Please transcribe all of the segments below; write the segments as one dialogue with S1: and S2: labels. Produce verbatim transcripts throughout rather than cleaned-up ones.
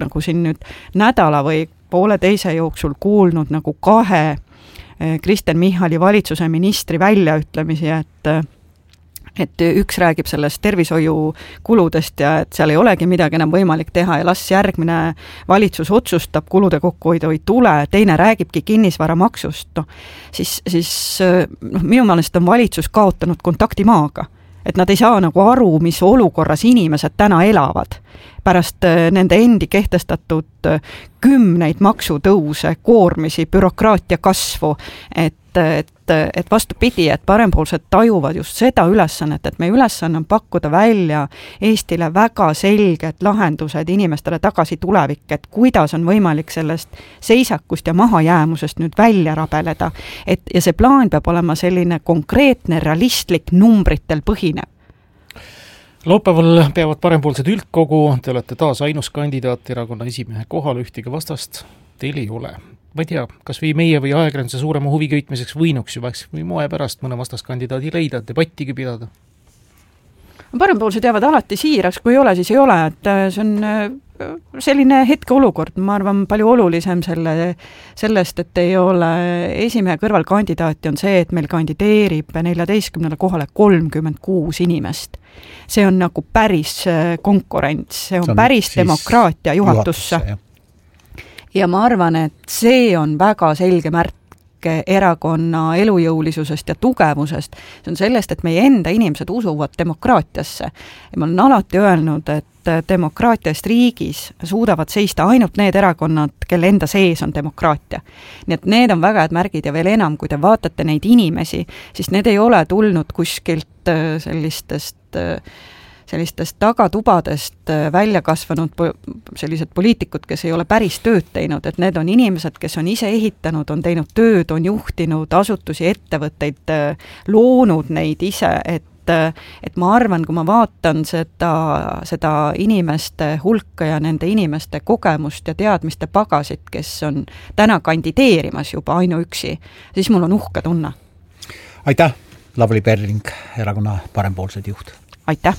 S1: nagu siin nüüd nädala või poole teise jooksul kuulnud nagu kahe Kristen Michali valitsuse ministri väljaütlemisi, et et üks räägib sellest tervishoiukuludest ja et seal ei olegi midagi enam võimalik teha ja las järgmine valitsus otsustab, kulude kokkuhoidu ei tule, teine räägibki kinnisvaramaksust, no, siis, siis no, minu meelest on valitsus kaotanud kontakti maaga. Et nad ei saa nagu aru, mis olukorras inimesed täna elavad. Pärast nende endi kehtestatud kümneid maksutõuse, koormisi, bürokraatia kasvu, et, et, et vastupidi, et parempoolsed tajuvad just seda ülesannet, et meie ülesanne on pakkuda välja Eestile väga selged lahendused inimestele tagasi tulevik, et kuidas on võimalik sellest seisakust ja mahajäämusest nüüd välja rabeleda, et, ja see plaan peab olema selline konkreetne, realistlik, numbritel põhinev.
S2: Laupäeval peavad parempoolsed üldkogu, te olete taas ainus kandidaat erakonna esimehe kohal, ühtegi vastast teil ei ole. Ma ei tea, kas või meie või ajakirjanduse suurema huvi köitmiseks võinuks juba või moe pärast mõne vastaskandidaadi leida, debattigi pidada?
S1: Parempoolsed jäävad alati siiraks, kui ei ole, siis ei ole, et see on selline hetkeolukord, ma arvan, palju olulisem selle, sellest, et ei ole esimehe kõrval kandidaati, on see, et meil kandideerib neljateistkümnele kohale kolmkümmend kuus inimest. See on nagu päris konkurents, see on, see on päris demokraatia juhatusse. juhatusse ja ma arvan, et see on väga selge märk erakonna elujõulisusest ja tugevusest. See on sellest, et meie enda inimesed usuvad demokraatiasse. Ja ma olen alati öelnud, et demokraatiast riigis suudavad seista ainult need erakonnad, kelle enda sees on demokraatia. Nii et need on väga head märgid ja veel enam, kui te vaatate neid inimesi, siis need ei ole tulnud kuskilt sellistest sellistest tagatubadest välja kasvanud sellised poliitikud, kes ei ole päris tööd teinud, et need on inimesed, kes on ise ehitanud, on teinud tööd, on juhtinud asutusi, ettevõtteid, loonud neid ise, et, et ma arvan, kui ma vaatan seda, seda inimeste hulka ja nende inimeste kogemust ja teadmiste pagasit, kes on täna kandideerimas juba ainuüksi, siis mul on uhke tunne.
S3: Aitäh, Lavly Perling, erakonna parempoolsed juht.
S1: Aitäh!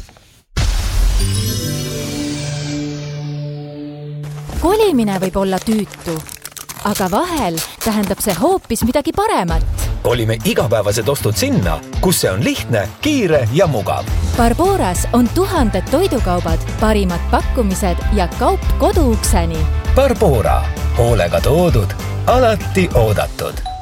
S4: Kolimine võib olla tüütu, aga vahel tähendab see hoopis midagi paremat.
S5: Kolime igapäevased ostud sinna, kus see on lihtne, kiire ja mugav.
S4: Barboras on tuhanded toidukaubad, parimad pakkumised ja kaup koduukseni.
S5: Barbora, hoolega toodud, alati oodatud.